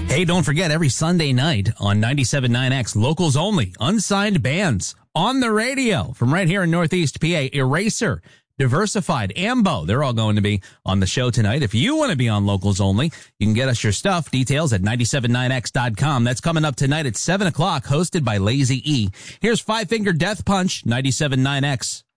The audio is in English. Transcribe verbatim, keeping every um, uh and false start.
Hey, don't forget, every Sunday night on ninety-seven point nine X, locals only, unsigned bands on the radio from right here in Northeast P A. Eraser, Diversified, Ambo, they're all going to be on the show tonight. If you want to be on locals only, you can get us your stuff. Details at ninety-seven point nine X dot com. That's coming up tonight at seven o'clock, hosted by Lazy E. Here's Five Finger Death Punch, ninety-seven point nine X.